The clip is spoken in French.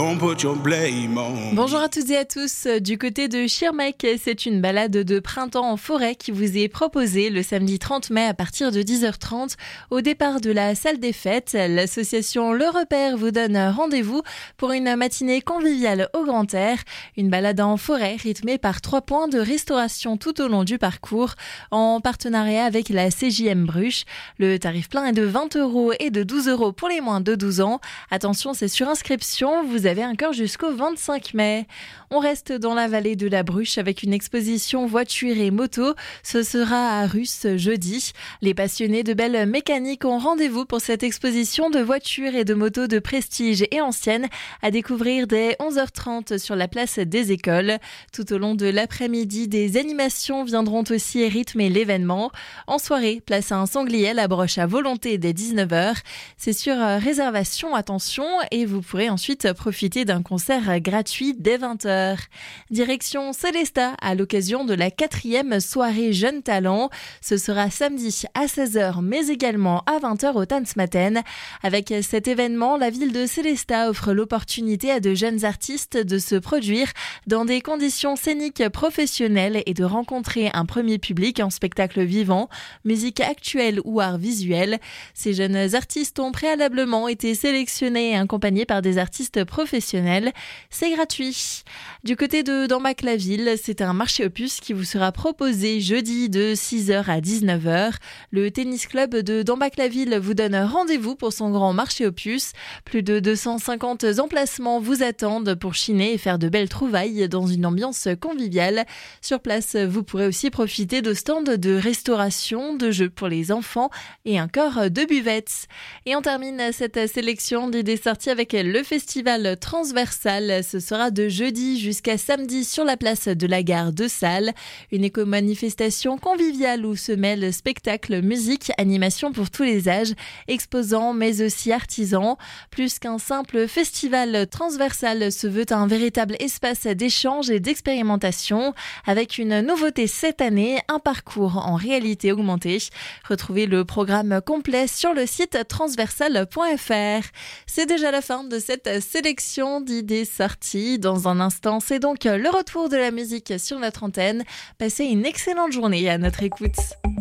Bonjour à toutes et à tous. Du côté de Schirmeck, c'est une balade de printemps en forêt qui vous est proposée le samedi 30 mai à partir de 10h30 au départ de la salle des fêtes. L'association Le Repère vous donne rendez-vous pour une matinée conviviale au grand air. Une balade en forêt rythmée par 3 points de restauration tout au long du parcours en partenariat avec la CJM Bruche. Le tarif plein est de 20 € et de 12 € pour les moins de 12 ans. Attention, c'est sur inscription. Vous avez encore jusqu'au 25 mai. On reste dans la vallée de la Bruche avec une exposition voiture et moto. Ce sera à Russe jeudi. Les passionnés de belles mécaniques ont rendez-vous pour cette exposition de voitures et de motos de prestige et anciennes à découvrir dès 11h30 sur la place des écoles. Tout au long de l'après-midi, des animations viendront aussi rythmer l'événement. En soirée, place à un sanglier à la broche à volonté dès 19h. C'est sur réservation, attention, et vous pourrez ensuite profiter d'un concert gratuit dès 20h. Direction Célestat à l'occasion de la 4e soirée Jeunes Talents. Ce sera samedi à 16h mais également à 20h au Tanzmatten. Avec cet événement, la ville de Célestat offre l'opportunité à de jeunes artistes de se produire dans des conditions scéniques professionnelles et de rencontrer un premier public en spectacle vivant, musique actuelle ou art visuel. Ces jeunes artistes ont préalablement été sélectionnés et accompagnés par des artistes professionnels. C'est gratuit. Du côté de Dambach-la-Ville, c'est un marché opus qui vous sera proposé jeudi de 6h à 19h. Le tennis club de Dambach-la-Ville vous donne rendez-vous pour son grand marché opus. Plus de 250 emplacements vous attendent pour chiner et faire de belles trouvailles dans une ambiance conviviale. Sur place, vous pourrez aussi profiter de stands de restauration, de jeux pour les enfants et encore de buvettes. Et on termine cette sélection d'idées sorties avec le festival Transversal. Ce sera de jeudi jusqu'à samedi sur la place de la gare de Salles. Une éco-manifestation conviviale où se mêlent spectacles, musique, animation pour tous les âges, exposants mais aussi artisans. Plus qu'un simple festival, Transversal se veut un véritable espace d'échange et d'expérimentation avec une nouveauté cette année, un parcours en réalité augmentée. Retrouvez le programme complet sur le site transversal.fr. C'est déjà la fin de cette sélection d'idées sorties. Dans un instant, c'est donc le retour de la musique sur notre antenne. Passez une excellente journée à notre écoute.